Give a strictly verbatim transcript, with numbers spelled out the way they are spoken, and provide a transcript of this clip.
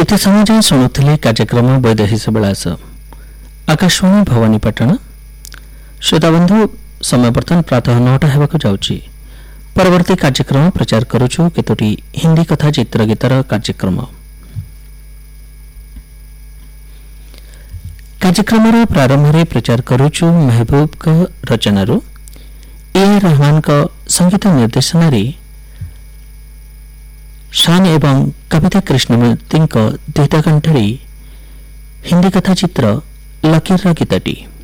एते समय जाए शुणुले कार्यक्रम वैदेहिक विलास आकाशवाणी भवानीपाटण। श्रोताबंधु समय बर्तमान प्रातः नौटा होगा जाऊँगी। परवर्ती कार्यक्रम प्रचार करुचु केतोटी हिंदी कथा चित्रगीतार कार्यक्रम। कार्यक्रम प्रारंभ में प्रचार करुचु महबूब रचनारू ए आर रहमान संगीत निर्देशन शान एवं कविता कृष्णमूर्ति द्वैत कंठरी हिंदी कथा चित्र लकीर गीतटी।